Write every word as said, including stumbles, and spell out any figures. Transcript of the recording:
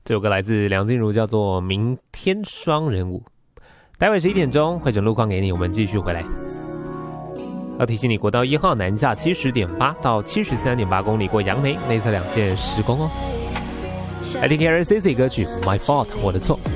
这首歌来自梁静茹，叫做《明天双人舞》。待会十一点钟会整路况给你，我们继续回来。要提醒你，国道一号南下七十点八到七十三点八公里，过杨梅内侧两线施工哦。来听 K R C C 歌曲《My Fault》，我的错。